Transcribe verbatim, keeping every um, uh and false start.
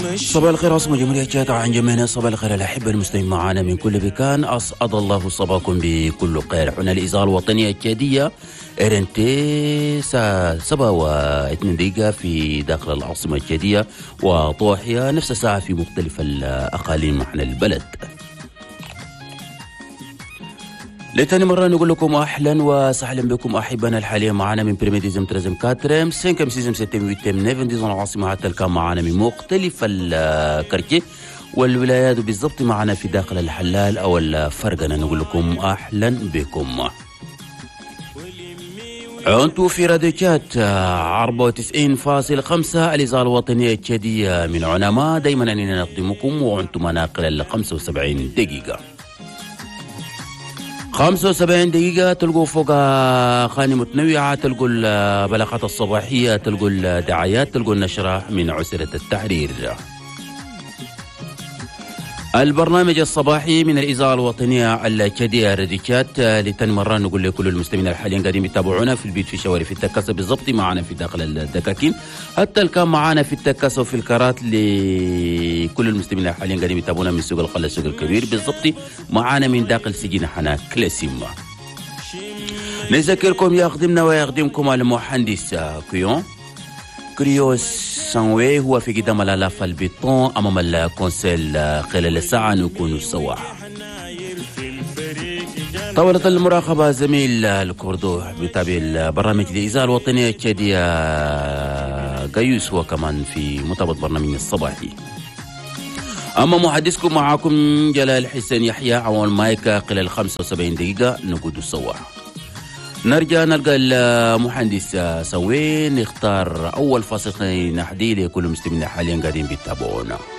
صباح الخير عاصمة جمهورية تشاد عن جميعنا. صباح الخير الأحبة المستمعين معنا من كل مكان، أسعد الله صباحكم بكل خير. هنا الإذاعة الوطنية التشادية إرنتي ساعة سبعة واثنين دقيقة في داخل العاصمة التشادية وضواحيها، نفس الساعة في مختلف الأقاليم عن البلد. لتاني مرة نقول لكم أهلا وسهلا بكم أحبنا الحالية معنا من بريميديزم ترزم كاترم سينكم سيزم ستة ويتم نيفن ديزون العاصمة حتى الكام معنا من مختلف الكركي والولايات، وبالضبط معنا في داخل الحلال أو الفرقنة. نقول لكم أهلا بكم. أنتم في راديو تشات أربعة وتسعين فاصلة خمسة الإذاعة الوطنية التشادية من عنما، دايما أننا نقدمكم وأنتم مناقل ال خمسة وسبعين دقيقة. خمسة وسبعين دقيقة تلقوا فوق أغاني متنوعة، تلقوا البلاغات الصباحية، تلقوا الدعايات، تلقوا النشرة من عسرة التحرير. البرنامج الصباحي من الإذاعة الوطنية التشادية راديكات. لتاني مرة نقول لكل المستمعين الحاليين قاعدين يتابعونا في البيت، في الشوارع، في التكاسة، بالضبط معنا في داخل الدكاكين، حتى الكام معنا في التكاسة وفي الكارات. لكل المستمعين الحاليين قاعدين يتابعونا من سوق الخلا، السوق الكبير، بالضبط معنا من داخل سجن حنا كلاسيم. نذكركم يخدمنا ويخدمكم المهندس كيون كريوس سانوي، هو في قدام الالاف البيطون امام الكونسيل. خلال الساعه نكون سوا. طاولة المراقبة زميل الكردو بتابع البرنامج الإذاعة الوطنية التشادية قيوس، هو كمان في متابعة برنامج الصباحي. أما محدثكم معكم جلال حسين يحيى عوان مايكا. خلال خمسة وسبعين دقيقة نقود سوا. نرجع نلقى المهندس سوين نختار أول فاصل نحدي لكل المستمعين حاليا قاعدين بيتابعونا.